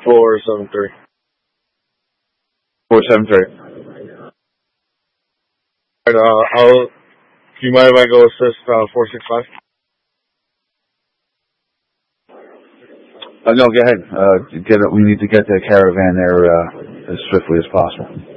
473. 473. Alright, do you mind if I go assist 465? No, go ahead. We need to get the caravan there as swiftly as possible.